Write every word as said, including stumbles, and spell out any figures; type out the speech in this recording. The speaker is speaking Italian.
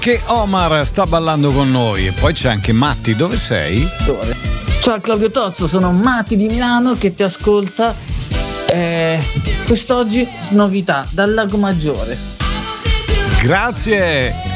che Omar sta ballando con noi. E poi c'è anche Matti, dove sei? Ciao Claudio Tozzo, sono Matti di Milano che ti ascolta. Eh, quest'oggi novità dal Lago Maggiore. Grazie